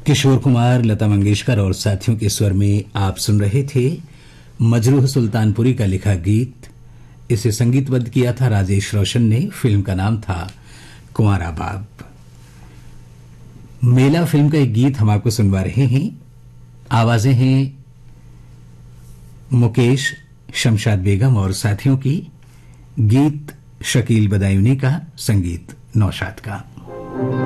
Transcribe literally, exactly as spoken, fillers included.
किशोर कुमार, लता मंगेशकर और साथियों के स्वर में आप सुन रहे थे मजरूह सुल्तानपुरी का लिखा गीत। इसे संगीतबद्ध किया था राजेश रोशन ने। फिल्म का नाम था कुंवारा बाप। मेला फिल्म का एक गीत हम आपको सुनवा रहे हैं। आवाजें हैं मुकेश, शमशाद बेगम और साथियों की। गीत शकील बदायूनी का, संगीत नौशाद का।